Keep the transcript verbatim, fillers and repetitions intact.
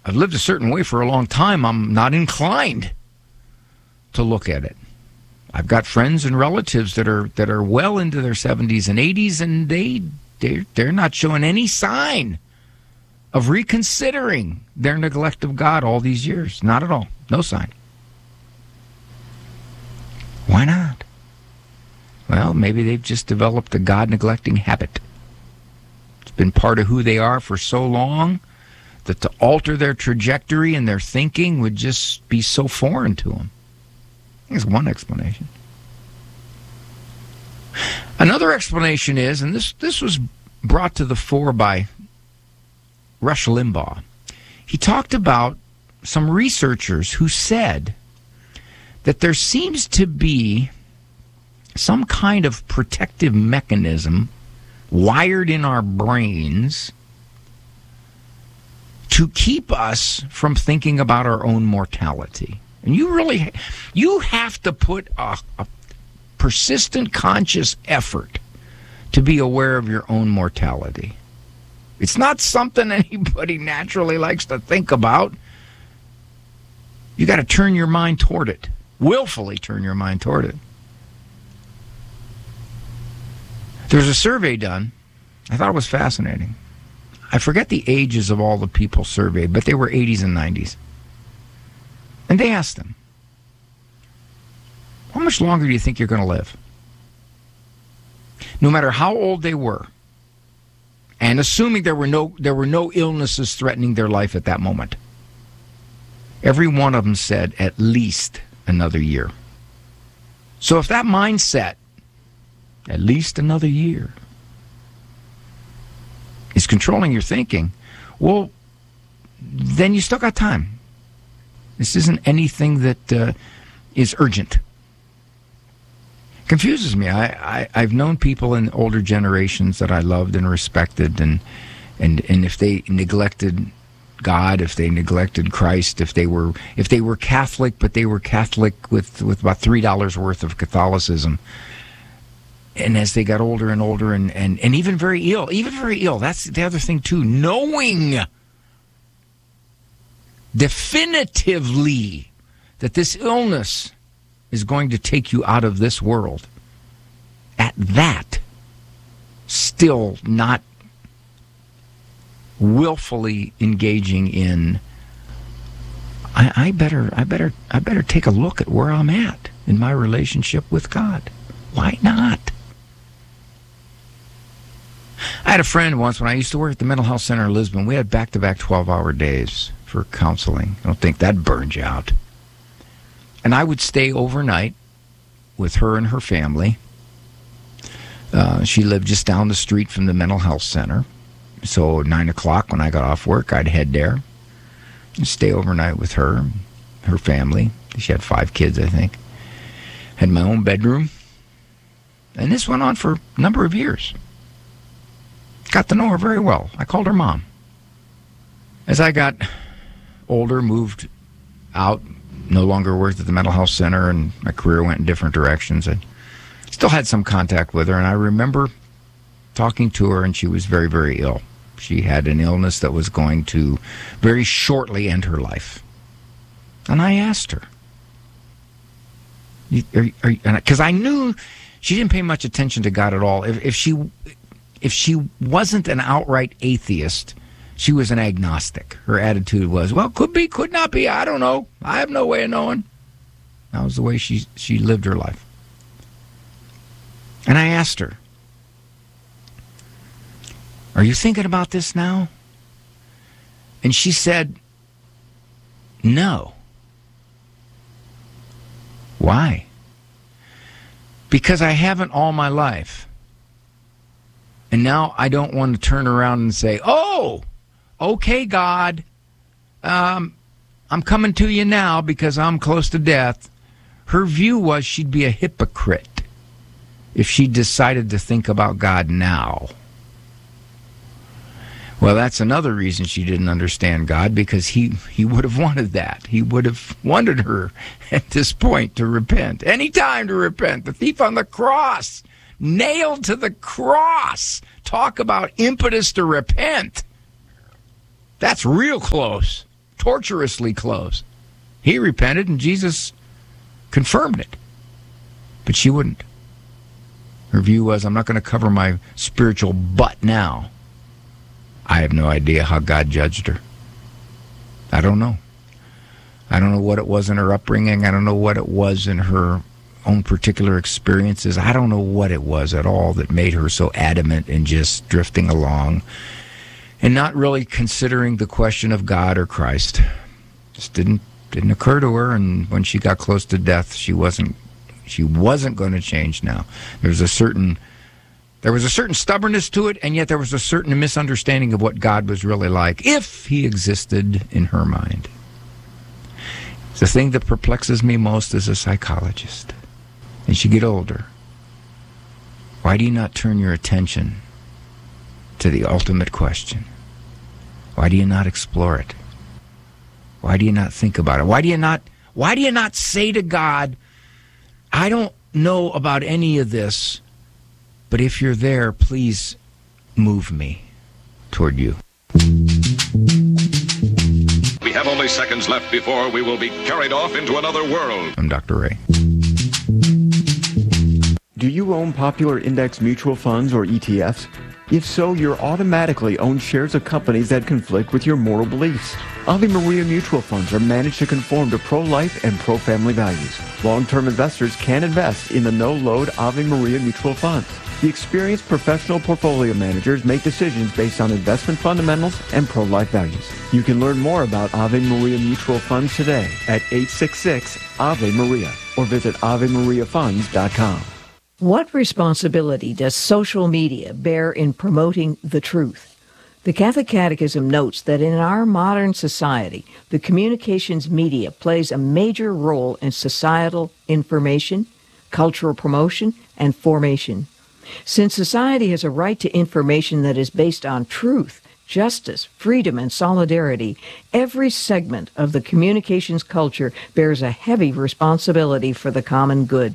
I've lived a certain way for a long time. I'm not inclined to look at it. I've got friends and relatives that are that are well into their seventies and eighties, and they they're, they're not showing any sign of reconsidering their neglect of God all these years. Not at all. No sign. Why not? Well, maybe they've just developed a God-neglecting habit. It's been part of who they are for so long that to alter their trajectory and their thinking would just be so foreign to them. That's one explanation. Another explanation is, and this, this was brought to the fore by Rush Limbaugh. He talked about some researchers who said that there seems to be some kind of protective mechanism wired in our brains to keep us from thinking about our own mortality. And you really, you have to put a, a persistent conscious effort to be aware of your own mortality. It's not something anybody naturally likes to think about. You got to turn your mind toward it. Willfully turn your mind toward it. There's a survey done. I thought it was fascinating. I forget the ages of all the people surveyed, but they were eighties and nineties. And they asked them, how much longer do you think you're going to live? No matter how old they were, and assuming there were no there were no illnesses threatening their life at that moment, every one of them said at least another year. So if that mindset, at least another year, is controlling your thinking, well, then you still got time. This isn't anything that uh, is urgent. Confuses me. I, I, I've known people in older generations that I loved and respected, and and and if they neglected God, if they neglected Christ, if they were if they were Catholic, but they were Catholic with, with about three dollars worth of Catholicism, and as they got older and older, and, and, and even very ill, even very ill, that's the other thing too, knowing definitively that this illness is going to take you out of this world, at that, still not willfully engaging in, I, I better, I better, I better take a look at where I'm at in my relationship with God. Why not? I had a friend once when I used to work at the mental health center in Lisbon. We had back-to-back twelve-hour days for counseling. I don't think that burned you out. And I would stay overnight with her and her family. Uh, she lived just down the street from the mental health center. So at nine o'clock when I got off work, I'd head there and stay overnight with her, her family. She had five kids, I think. Had my own bedroom. And this went on for a number of years. Got to know her very well. I called her Mom. As I got older, moved out, no longer worked at the mental health center, and my career went in different directions, I still had some contact with her, and I remember talking to her, and she was very, very ill. She had an illness that was going to very shortly end her life. And I asked her, because I knew she didn't pay much attention to God at all. If, if she if she wasn't an outright atheist, she was an agnostic. Her attitude was, well, could be, could not be, I don't know. I have no way of knowing. That was the way she, she lived her life. And I asked her, are you thinking about this now? And she said, no. Why? Because I haven't all my life. And now I don't want to turn around and say, oh, okay, God, um, I'm coming to you now because I'm close to death. Her view was she'd be a hypocrite if she decided to think about God now. Well, that's another reason she didn't understand God, because he, he would have wanted that. He would have wanted her at this point to repent. Any time to repent. The thief on the cross, nailed to the cross. Talk about impetus to repent. That's real close torturously close. He repented, and Jesus confirmed it. But she wouldn't. Her view was, I'm not going to cover my spiritual butt now. I have no idea how God judged her. I don't know. I don't know what it was in her upbringing. I don't know what it was in her own particular experiences. I don't know what it was at all that made her so adamant in just drifting along and not really considering the question of God or Christ. Just didn't didn't occur to her, and when she got close to death, she wasn't she wasn't going to change now. There was a certain there was a certain stubbornness to it, and yet there was a certain misunderstanding of what God was really like, if he existed in her mind. The thing that perplexes me most as a psychologist. As you get older, why do you not turn your attention to the ultimate question? Why do you not explore it? Why do you not think about it? Why do you not why do you not say to God, I don't know about any of this, but if you're there, please move me toward you. We have only seconds left before we will be carried off into another world. I'm Doctor Ray. Do you own popular index mutual funds or E T Fs? If so, you're automatically own shares of companies that conflict with your moral beliefs. Ave Maria mutual funds are managed to conform to pro-life and pro-family values. Long-term investors can invest in the no-load Ave Maria mutual funds. The experienced professional portfolio managers make decisions based on investment fundamentals and pro-life values. You can learn more about Ave Maria mutual funds today at eight six six Ave Maria or visit ave maria funds dot com. What responsibility does social media bear in promoting the truth? The Catholic Catechism notes that in our modern society, the communications media plays a major role in societal information, cultural promotion, and formation. Since society has a right to information that is based on truth, justice, freedom, and solidarity, every segment of the communications culture bears a heavy responsibility for the common good.